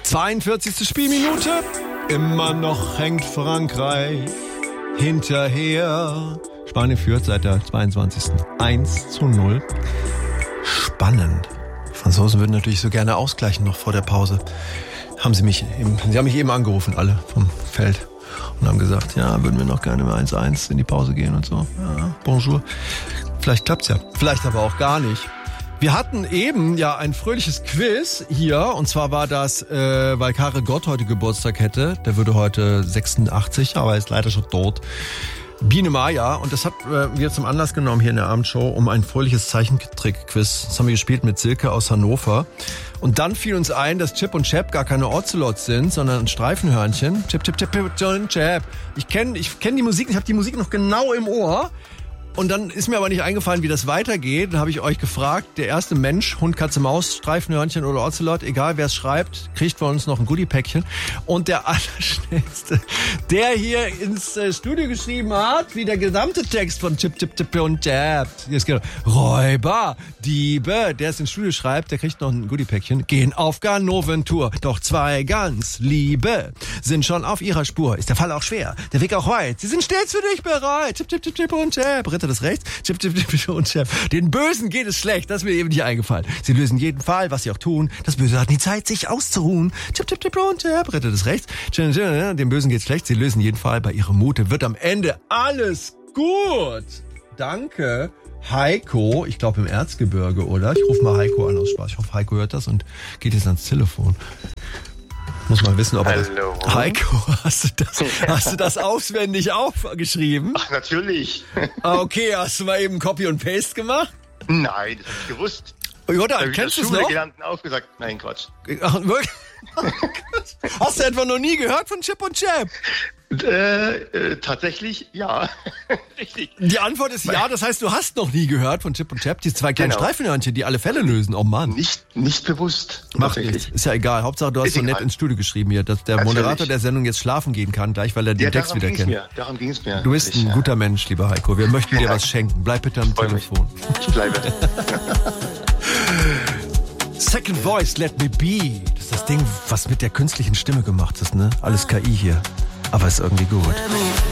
42. Spielminute. Immer noch hängt Frankreich hinterher. Spanien führt seit der 22. 1:0. Spannend. Die Franzosen würden natürlich so gerne ausgleichen noch vor der Pause. Sie haben mich eben angerufen, alle vom Feld. Und haben gesagt, ja, würden wir noch gerne mit 1:1 in die Pause gehen und so. Ja, bonjour. Vielleicht klappt's ja. Vielleicht aber auch gar nicht. Wir hatten eben ja ein fröhliches Quiz hier. Und zwar war das, weil Karel Gott heute Geburtstag hätte. Der würde heute 86, aber er ist leider schon tot. Biene Maya. Und das hatten wir zum Anlass genommen hier in der Abendshow, um ein fröhliches Zeichentrick-Quiz. Das haben wir gespielt mit Silke aus Hannover. Und dann fiel uns ein, dass Chip und Chap gar keine Ocelots sind, sondern ein Streifenhörnchen. Chip, Chip, Chip, Chip, Chap. Ich kenn die Musik, ich habe die Musik noch genau im Ohr. Und dann ist mir aber nicht eingefallen, wie das weitergeht. Dann habe ich euch gefragt, der erste Mensch, Hund, Katze, Maus, Streifenhörnchen oder Ocelot, egal wer es schreibt, kriegt von uns noch ein Goodie-Päckchen. Und der Allerschnellste, der hier ins Studio geschrieben hat, wie der gesamte Text von Chip, Chip, Chip und Chap. Jetzt geht Räuber, Diebe, der es ins Studio schreibt, der kriegt noch ein Goodie-Päckchen. Gehen auf Ganoventour, doch zwei ganz Liebe sind schon auf ihrer Spur. Ist der Fall auch schwer, der Weg auch weit. Sie sind stets für dich bereit. Chip, Chip, Chip, Chip und Chap. Das rechts, Chip, Chip, Chip und Chap. Den Bösen geht es schlecht, das ist mir eben nicht eingefallen. Sie lösen jeden Fall, was sie auch tun. Das Böse hat nie Zeit, sich auszuruhen. Chip, Chip, Chip und Chap. Rettet es rechts. Dem Bösen geht's schlecht, sie lösen jeden Fall. Bei ihrem Mute wird am Ende alles gut. Danke, Heiko. Ich glaube im Erzgebirge, oder? Ich rufe mal Heiko an aus Spaß. Ich hoffe, Heiko hört das und geht jetzt ans Telefon. Muss mal wissen, ob er das... Heiko, hast du das auswendig aufgeschrieben? Ach, natürlich. Okay, hast du mal eben Copy und Paste gemacht? Nein, das hab ich gewusst. Jutta, kennst du es noch? Gelernt aufgesagt. Nein, Quatsch. Ach, wirklich? Hast du etwa noch nie gehört von Chip und Chap? Tatsächlich, ja. Richtig. Die Antwort ist ja, das heißt, du hast noch nie gehört von Chip und Chap, die zwei kleinen Streifenhörnchen, die alle Fälle lösen. Oh Mann. Nicht bewusst. Macht nichts. Ist ja egal. Hauptsache, du hast so nett ins Studio geschrieben hier, dass der Moderator der Sendung jetzt schlafen gehen kann, gleich, weil er den Text wieder kennt. Darum ging's mir. Du bist ein guter Mensch, lieber Heiko. Wir möchten dir was schenken. Bleib bitte am Telefon. Ich bleibe. Second Voice, Let Me Be. Das ist das Ding, was mit der künstlichen Stimme gemacht ist, ne? Alles KI hier. Aber ist irgendwie gut.